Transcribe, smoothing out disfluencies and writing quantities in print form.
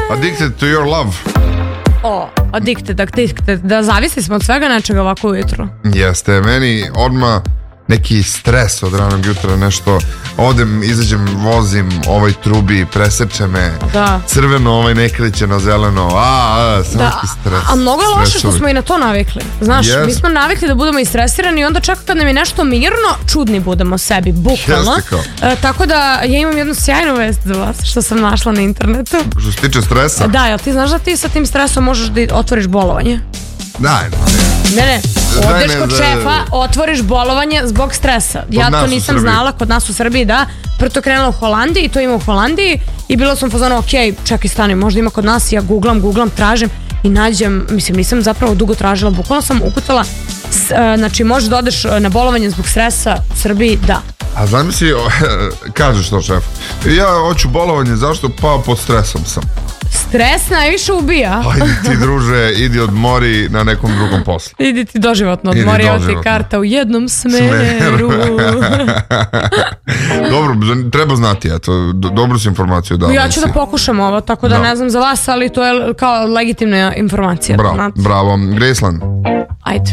Addicted to your love. Addicted, da zavisi smo od svega nečega ovako ujutro. Jeste, meni odmah neki stres od ranog jutra, nešto, odem, izađem, vozim, trubi, preseče me, crveno, ne kreće na zeleno, srski stres. A mnogo je loše što smo i na to navikli. Znaš, mi smo navikli da budemo istresirani i onda čak kad nam je nešto mirno, čudni budemo sebi, bukvalno. Tako da ja imam jednu sjajnu vest za vas, što sam našla na internetu. Što se tiče stresa? Da, jel ti znaš da ti sa tim stresom možeš da otvoriš bolovanje? Ne, odeš kod šefa, otvoriš bolovanje zbog stresa. Ja to nisam znala, kod nas u Srbiji, da. Prvo to krenula u Holandiji i to ima u Holandiji i bila sam u fazonu, ok, čekaj, stani, možda ima kod nas i ja googlam, tražim i nađem, mislim, nisam zapravo dugo tražila, bukvalno sam ukucala, znači možeš da odeš na bolovanje zbog stresa u Srbiji, da. A zamisli, kažeš to šef, ja hoću bolovanje, zašto? Pa pod stresom sam. Stres najviše ubija. Ajde ti druže, idi odmori na nekom drugom poslu. Idi ti doživotno odmori, evo ti karta u jednom smeru. Dobro, treba znati, eto, dobru si informaciju dala. Ja ću da pokušam ovo, tako da ne znam za vas, ali to je kao legitimna informacija. Bravo, Graceland.